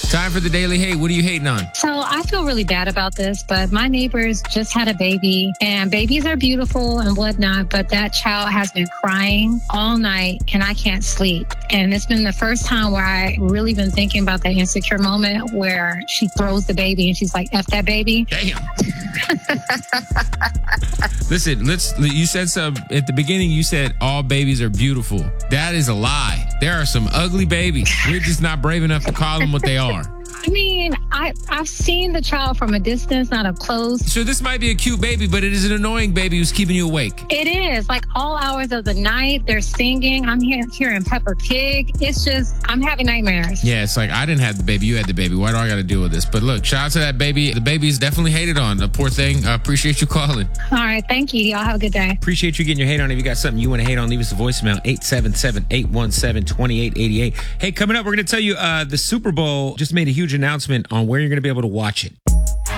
Time for the Daily Hate. What are you hating on? So I feel really bad about this, but my neighbors just had a baby, and babies are beautiful and whatnot, but that child has been crying all night and I can't sleep. And it's been the first time where I really been thinking about that insecure moment where she throws the baby and she's like, F that baby. Damn. Listen, you said something at the beginning. You said all babies are beautiful. That is a lie. There are some ugly babies. We're just not brave enough to call them what they are. I mean, I've seen the child from a distance, not up close. So this might be a cute baby, but it is an annoying baby who's keeping you awake. It is. Like all hours of the night, they're singing. I'm hearing Peppa Pig. It's just, I'm having nightmares. Yeah, it's like, I didn't have the baby. You had the baby. Why do I got to deal with this? But look, shout out to that baby. The baby's definitely hated on. The poor thing. I appreciate you calling. All right. Thank you. Y'all have a good day. Appreciate you getting your hate on. If you got something you want to hate on, leave us a voicemail, 877-817-2888. Hey, coming up, we're going to tell you the Super Bowl just made a huge announcement on where you're going to be able to watch it.